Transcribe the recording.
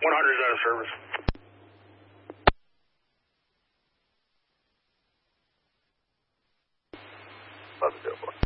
100 is out of service. Love the 04.